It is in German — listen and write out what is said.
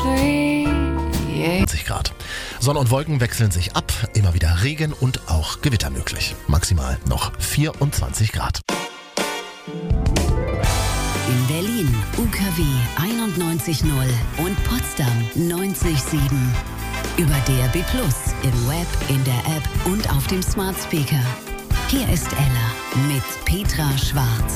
20 Grad. Sonne und Wolken wechseln sich ab, immer wieder Regen und auch Gewitter möglich. Maximal noch 24 Grad. In Berlin UKW 91.0 und Potsdam 90.7. Über DAB+, im Web, in der App und auf dem Smart Speaker. Hier ist Ella mit Petra Schwarz.